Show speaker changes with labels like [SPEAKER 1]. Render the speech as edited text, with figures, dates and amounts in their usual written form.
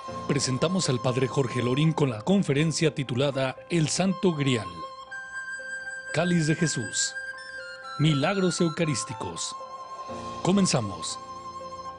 [SPEAKER 1] Presentamos al Padre Jorge Lorín con la conferencia titulada El Santo Grial. Cáliz de Jesús. Milagros Eucarísticos. Comenzamos.